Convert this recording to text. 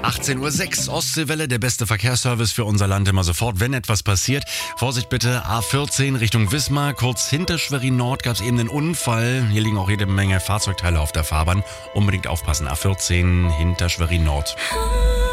18:06 Uhr, Ostseewelle, der beste Verkehrsservice für unser Land immer sofort, wenn etwas passiert. Vorsicht bitte, A14 Richtung Wismar, kurz hinter Schwerin Nord gab es eben einen Unfall. Hier liegen auch jede Menge Fahrzeugteile auf der Fahrbahn. Unbedingt aufpassen, A14 hinter Schwerin Nord.